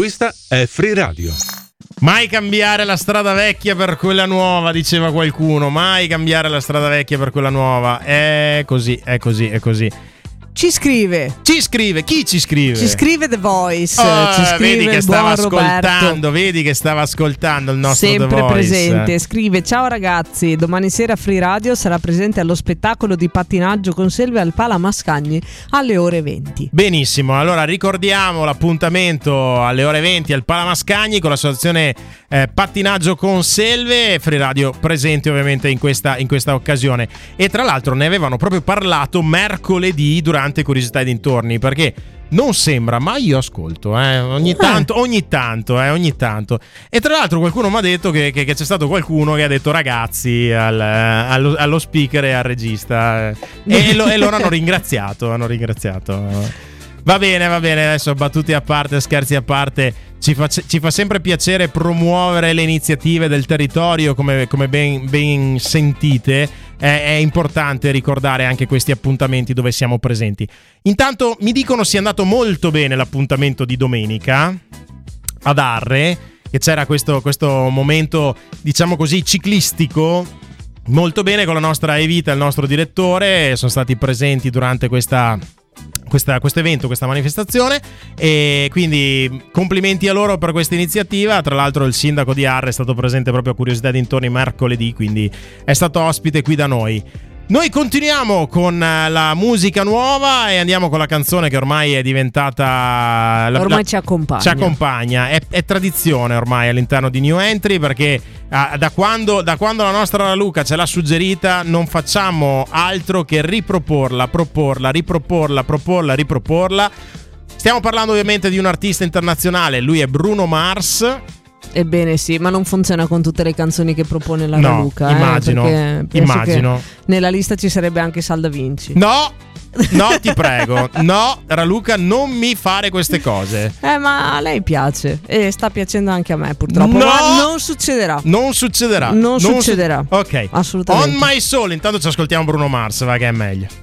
Questa è Free Radio. Mai cambiare la strada vecchia per quella nuova, diceva qualcuno. Mai cambiare la strada vecchia per quella nuova. È così, è così, è così. Chi ci scrive? Chi ci scrive? Ci scrive The Voice. Ci scrive vedi che stava ascoltando, Roberto. vedi che stava ascoltando il nostro sempre The Voice. Presente. Scrive: ciao ragazzi, domani sera Free Radio sarà presente allo spettacolo di pattinaggio con selve al Pala Mascagni alle ore 20. Benissimo, allora ricordiamo l'appuntamento alle ore 20 al Pala Mascagni con l'associazione Pattinaggio con Selve. Free Radio presente ovviamente in questa occasione, e tra l'altro ne avevano proprio parlato mercoledì durante Curiosità e dintorni, perché non sembra, ma io ascolto ogni tanto. E tra l'altro qualcuno mi ha detto che c'è stato qualcuno che ha detto ragazzi allo speaker e al regista, e loro hanno ringraziato. Va bene, adesso battute a parte, scherzi a parte, ci fa sempre piacere promuovere le iniziative del territorio, come ben sentite. È importante ricordare anche questi appuntamenti dove siamo presenti. Intanto mi dicono sia andato molto bene l'appuntamento di domenica ad Arre, che c'era questo momento, diciamo così, ciclistico. Molto bene, con la nostra Evita, il nostro direttore, sono stati presenti durante questo evento, questa manifestazione, e quindi complimenti a loro per questa iniziativa. Tra l'altro il sindaco di Arre è stato presente proprio a Curiosità e dintorni mercoledì, quindi è stato ospite qui da noi. Noi continuiamo con la musica nuova e andiamo con la canzone che ormai è diventata... Ormai ci accompagna. È tradizione ormai all'interno di New Entry, perché da quando la nostra Luca ce l'ha suggerita non facciamo altro che riproporla. Stiamo parlando ovviamente di un artista internazionale, lui è Bruno Mars. Ebbene sì, ma non funziona con tutte le canzoni che propone la Luca. Immagino. Che nella lista ci sarebbe anche Salda Vinci. No, ti prego. No, Raluca, non mi fare queste cose. Ma a lei piace e sta piacendo anche a me, purtroppo. No, ma non succederà. Non succederà. Ok, assolutamente. On My Soul. Intanto ci ascoltiamo Bruno Mars, va, che è meglio.